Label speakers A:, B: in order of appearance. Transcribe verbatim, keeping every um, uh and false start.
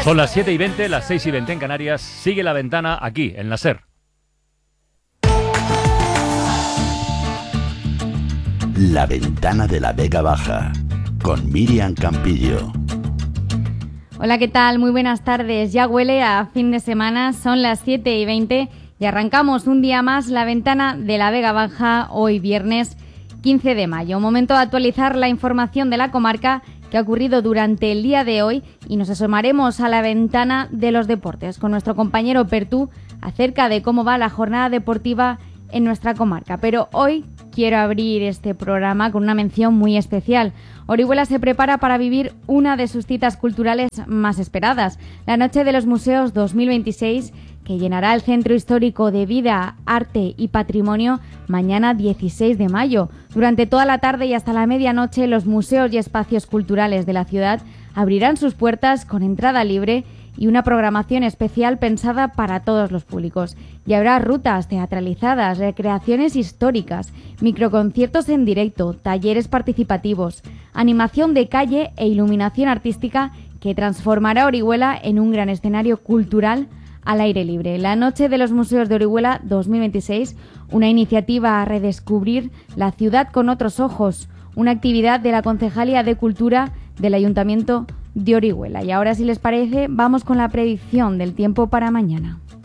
A: Son las siete y veinte, las seis y veinte en Canarias. Sigue La Ventana aquí, en la SER.
B: La Ventana de la Vega Baja, con Miriam Campillo.
C: Hola, ¿qué tal? Muy buenas tardes. Ya huele a fin de semana, son las siete y veinte y arrancamos un día más La Ventana de la Vega Baja, hoy viernes quince de mayo. Momento de actualizar la información de la comarca que ha ocurrido durante el día de hoy y nos asomaremos a la ventana de los deportes con nuestro compañero Pertú acerca de cómo va la jornada deportiva en nuestra comarca. Pero hoy quiero abrir este programa con una mención muy especial. Orihuela se prepara para vivir una de sus citas culturales más esperadas, la Noche de los Museos dos mil veintiséis, que llenará el Centro Histórico de Vida, Arte y Patrimonio mañana dieciséis de mayo. Durante toda la tarde y hasta la medianoche, los museos y espacios culturales de la ciudad abrirán sus puertas con entrada libre y una programación especial pensada para todos los públicos. Y habrá rutas teatralizadas, recreaciones históricas, microconciertos en directo, talleres participativos, animación de calle e iluminación artística que transformará Orihuela en un gran escenario cultural al aire libre. La Noche de los Museos de Orihuela dos mil veintiséis, una iniciativa a redescubrir la ciudad con otros ojos, una actividad de la Concejalía de Cultura del Ayuntamiento de Orihuela. Y ahora, si les parece, vamos con la predicción del tiempo para mañana.